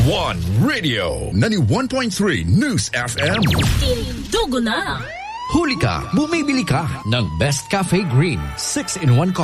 1 Radio 91.3 News FM. Dugo na! Huli ka, bumibili ka ng Best Cafe Green 6-in-1